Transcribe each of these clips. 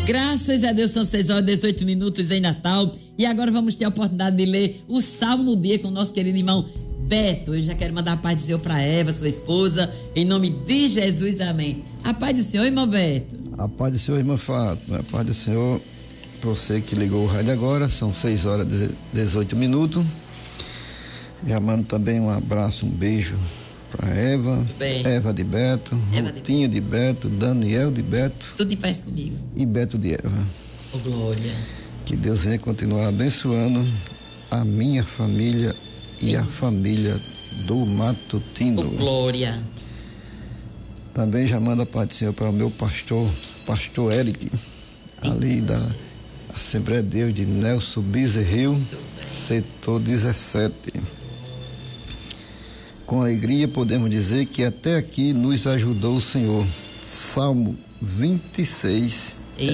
Graças a Deus, são 6h18 em Natal. E agora vamos ter a oportunidade de ler o Salmo do Dia com o nosso querido irmão Beto. Eu já quero mandar a paz do Senhor para Eva, sua esposa, em nome de Jesus, amém. A paz do Senhor, irmão Beto. A paz do Senhor, irmã Fátima. A paz do Senhor, você que ligou o rádio agora, são 6h18. Já mando também um abraço, um beijo para Eva, Eva de Beto, Rutinha de Beto, Daniel de Beto. Tudo em paz comigo. E Beto de Eva. Oh, glória. Que Deus venha continuar abençoando a minha família e a família do Matutino. Oh, glória. Também já manda a paz do Senhor para o meu pastor Eric, ali da Assembleia de Deus de Nelson Bezerril, setor 17. Com alegria podemos dizer que até aqui nos ajudou o Senhor. Salmo 26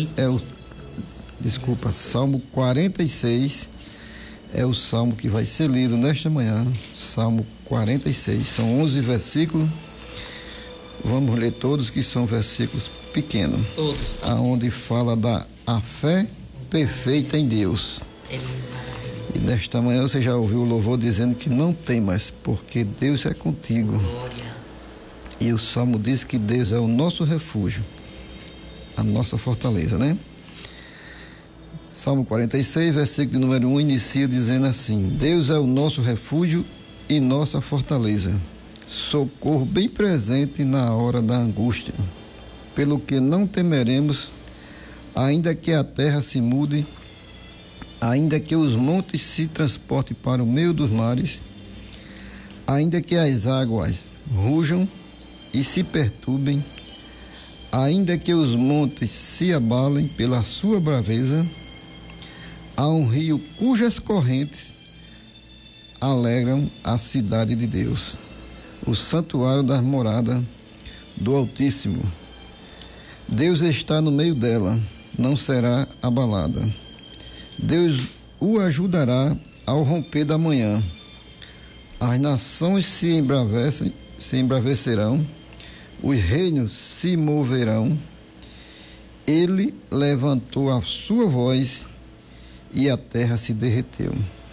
Salmo 46 é o salmo que vai ser lido nesta manhã. Salmo 46, são 11 versículos. Vamos ler todos, que são versículos pequenos, aonde fala da a fé perfeita em Deus. E nesta manhã você já ouviu o louvor dizendo que não temas, porque Deus é contigo. Glória. E o Salmo diz que Deus é o nosso refúgio, a nossa fortaleza, né? Salmo 46, versículo de número 1, inicia dizendo assim: Deus é o nosso refúgio e nossa fortaleza, socorro bem presente na hora da angústia. Pelo que não temeremos, ainda que a terra se mude, ainda que os montes se transportem para o meio dos mares, ainda que as águas rujam e se perturbem, ainda que os montes se abalem pela sua braveza, há um rio cujas correntes alegram a cidade de Deus, o santuário das moradas do Altíssimo. Deus está no meio dela, não será abalada. Deus o ajudará ao romper da manhã. As nações se embravecerão, os reinos se moverão. Ele levantou a sua voz e a terra se derreteu.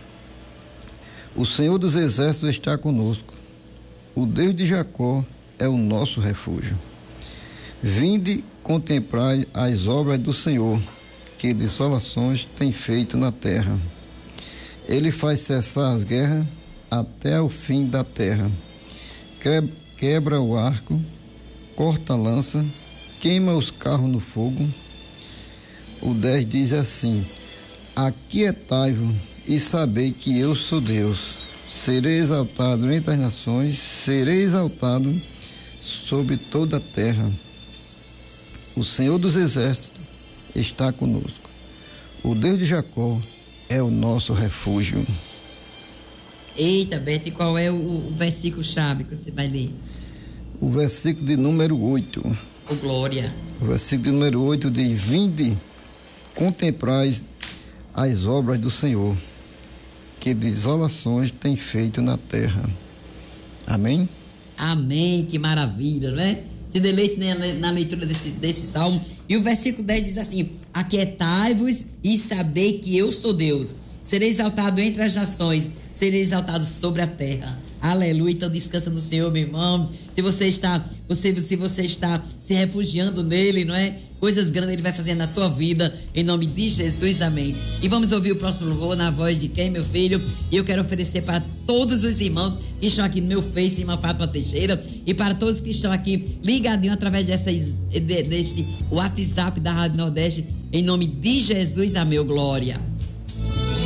O Senhor dos Exércitos está conosco. O Deus de Jacó é o nosso refúgio. Vinde contemplar as obras do Senhor, que desolações tem feito na terra. Ele faz cessar as guerras até o fim da terra. Quebra o arco, corta a lança, queima os carros no fogo. O 10 diz assim: aquietai-vos e sabei que eu sou Deus. Serei exaltado entre as nações, serei exaltado sobre toda a terra. O Senhor dos Exércitos está conosco. O Deus de Jacó é o nosso refúgio. Eita, Beto, e qual é o versículo chave que você vai ler? O versículo de número 8. Oh, glória. O versículo de número 8 diz: vinde, contemprais as obras do Senhor, que desolações tem feito na terra. Amém? Amém, que maravilha, né? Se deleite na leitura desse salmo. E o versículo 10 diz assim: aquietai-vos e sabei que eu sou Deus. Serei exaltado entre as nações, serei exaltado sobre a terra. Aleluia. Então descansa no Senhor, meu irmão. Se você está se refugiando nele, não é? Coisas grandes ele vai fazer na tua vida, em nome de Jesus, amém. E vamos ouvir o próximo louvor na voz de quem, meu filho? E eu quero oferecer para todos os irmãos que estão aqui no meu Face, irmã Fátima Teixeira, e para todos que estão aqui ligadinho através deste WhatsApp da Rádio Nordeste, em nome de Jesus, amém, glória.